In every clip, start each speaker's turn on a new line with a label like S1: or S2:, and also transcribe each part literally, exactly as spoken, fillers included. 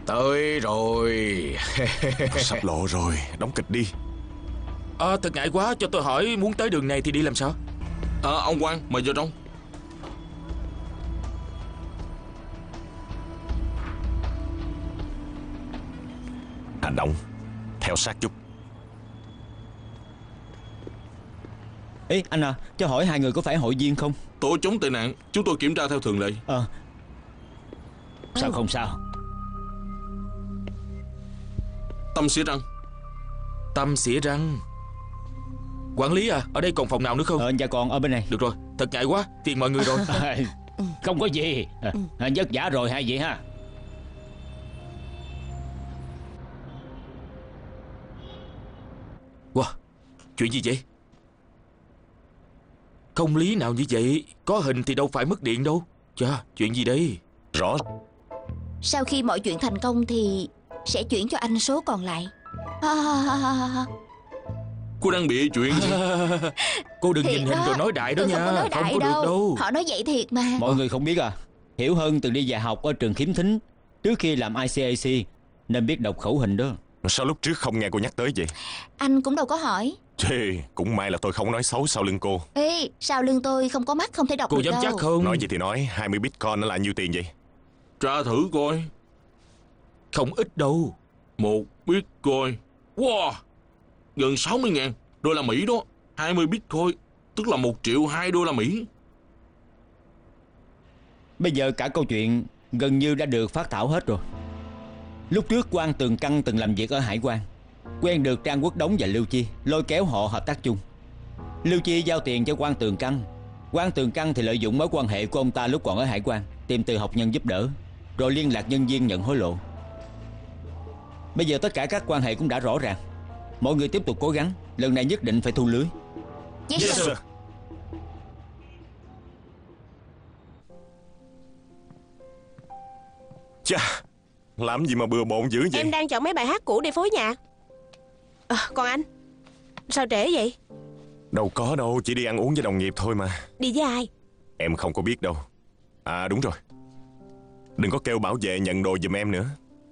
S1: Tới rồi.
S2: Sắp lộ rồi, đóng kịch đi.
S3: À, thật ngại quá, cho tôi hỏi muốn tới đường này thì đi làm sao?
S4: À, ông Quang, mời vô trong.
S2: Hành động theo sát chút.
S5: Ê anh à, cho hỏi hai người có phải hội viên không?
S4: Tổ chống tệ nạn, chúng tôi kiểm tra theo thường lệ.
S5: Ờ Sao không sao?
S4: Tâm xỉa răng.
S3: Tâm xỉa răng. Quản lý à, ở đây còn phòng nào nữa không?
S5: Ờ dạ còn ở bên này.
S3: Được rồi, thật ngại quá, phiền mọi người rồi.
S5: Không có gì à, vất vả rồi hai vị ha.
S3: Wow, chuyện gì vậy? Không lý nào như vậy. Có hình thì đâu phải mất điện đâu. Chà, chuyện gì đây?
S2: Rõ.
S6: Sau khi mọi chuyện thành công thì sẽ chuyển cho anh số còn lại. Ha, ha, ha, ha, ha.
S4: Cô đang bị chuyện gì?
S3: Cô đừng
S6: Thiệt
S3: nhìn hình
S6: đó.
S3: rồi nói đại đó
S6: Tôi
S3: nha.
S6: không có nói
S3: Không
S6: đại
S3: có
S6: đâu.
S3: được đâu.
S6: Họ nói vậy thiệt mà.
S5: Mọi người không biết à, Hiểu Hân từng đi dạy học ở trường Khiếm Thính trước khi làm i xê a xê, nên biết đọc khẩu hình đó.
S2: Sao lúc trước không nghe cô nhắc tới vậy?
S6: Anh cũng đâu có hỏi.
S2: Chê, cũng may là tôi không nói xấu sau lưng cô.
S6: Ê, sau lưng tôi không có mắt không thể đọc
S3: Cô
S6: được
S3: dám
S6: đâu.
S3: chắc không?
S2: Nói gì thì nói, hai mươi bitcoin nó là nhiêu tiền vậy?
S4: Tra thử coi.
S3: Không ít đâu.
S4: Một bitcoin. Wow, gần sáu mươi ngàn đô la Mỹ đó. Hai mươi bitcoin tức là một triệu hai đô la Mỹ.
S5: Bây giờ cả câu chuyện gần như đã được phát thảo hết rồi. Lúc trước Quan Tường Căn từng làm việc ở hải quan, quen được Trang Quốc Đống và Lưu Chi, lôi kéo họ hợp tác chung. Lưu Chi giao tiền cho Quan Tường Căn, Quan Tường Căn thì lợi dụng mối quan hệ của ông ta lúc còn ở hải quan, tìm Từ Học Nhân giúp đỡ, rồi liên lạc nhân viên nhận hối lộ. Bây giờ tất cả các quan hệ cũng đã rõ ràng. Mọi người tiếp tục cố gắng, lần này nhất định phải thu lưới.
S6: Yes,
S2: Yes,
S6: sir.
S2: sir. Chà, làm gì mà bừa bộn dữ vậy?
S7: Em đang chọn mấy bài hát cũ để phối nhạc. À, còn anh, sao trễ vậy?
S2: Đâu có đâu, chỉ đi ăn uống với đồng nghiệp thôi mà.
S7: Đi với ai?
S2: Em không có biết đâu. À đúng rồi, đừng có kêu bảo vệ nhận đồ giùm em nữa.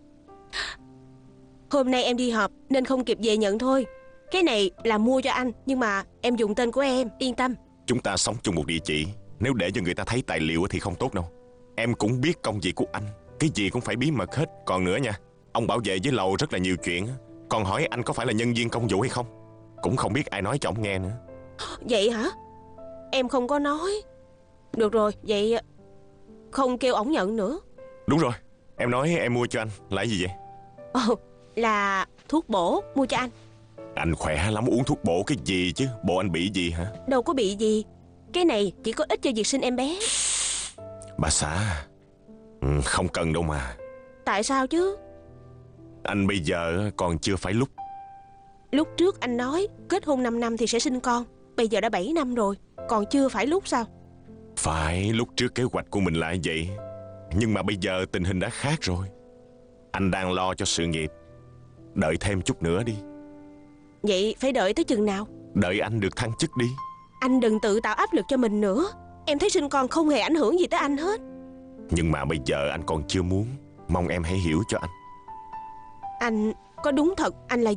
S7: Hôm nay em đi họp nên không kịp về nhận thôi. Cái này là mua cho anh, nhưng mà em dùng tên của em, yên tâm.
S2: Chúng ta sống chung một địa chỉ, nếu để cho người ta thấy tài liệu thì không tốt đâu. Em cũng biết công việc của anh, cái gì cũng phải bí mật hết. Còn nữa nha, ông bảo vệ với lầu rất là nhiều chuyện. Còn hỏi anh có phải là nhân viên công vụ hay không, cũng không biết ai nói cho ông nghe nữa.
S7: Vậy hả? Em không có nói. Được rồi, vậy không kêu ổng nhận nữa.
S2: Đúng rồi, em nói em mua cho anh là cái gì vậy?
S7: Ồ, là thuốc bổ mua cho anh.
S2: Anh khỏe lắm, uống thuốc bổ cái gì chứ? Bộ anh bị gì hả?
S7: Đâu có bị gì. Cái này chỉ có ích cho việc sinh em bé.
S2: Bà xã, ừ, không cần đâu mà.
S7: Tại sao chứ?
S2: Anh bây giờ còn chưa phải lúc.
S7: Lúc trước anh nói kết hôn năm năm thì sẽ sinh con. Bây giờ đã bảy năm rồi, còn chưa phải lúc sao?
S2: Phải, lúc trước kế hoạch của mình là vậy, nhưng mà bây giờ tình hình đã khác rồi. Anh đang lo cho sự nghiệp. Đợi thêm chút nữa đi.
S7: Vậy phải đợi tới chừng nào?
S2: Đợi anh được thăng chức đi.
S7: Anh đừng tự tạo áp lực cho mình nữa. Em thấy sinh con không hề ảnh hưởng gì tới anh hết.
S2: Nhưng mà bây giờ anh còn chưa muốn. Mong em hãy hiểu cho anh.
S7: Anh có đúng thật anh là